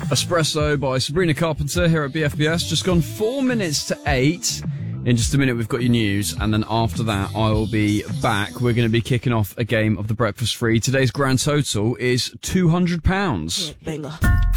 Espresso by Sabrina Carpenter here at BFBS. Just gone 4 minutes to 8. In just a minute, we've got your news, and then after that, I will be back. We're going to be kicking off a game of the Breakfast Free. Today's grand total is £200. Banger.